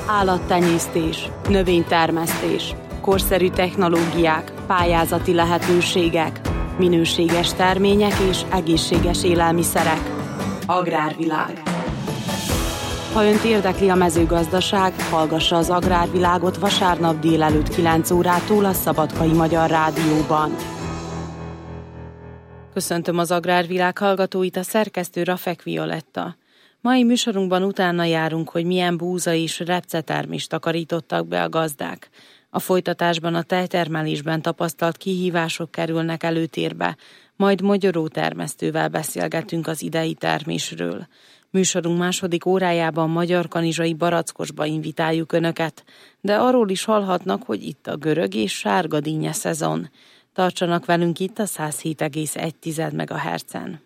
Állattenyésztés, növénytermesztés, korszerű technológiák, pályázati lehetőségek, minőséges termények és egészséges élelmiszerek. Agrárvilág. Ha önt érdekli a mezőgazdaság, hallgassa az Agrárvilágot vasárnap délelőtt 9 órától a Szabadkai Magyar Rádióban. Köszöntöm az Agrárvilág hallgatóit, a szerkesztő Rafek Violetta. Mai műsorunkban utána járunk, hogy milyen búza és repcetermést takarítottak be a gazdák. A folytatásban a tejtermelésben tapasztalt kihívások kerülnek előtérbe, majd mogyorótermesztővel beszélgetünk az idei termésről. Műsorunk második órájában Magyarkanizsai Barackosba invitáljuk Önöket, de arról is hallhatnak, hogy itt a görög és sárgadínnye szezon. Tartsanak velünk itt a 107,1 MHz-en.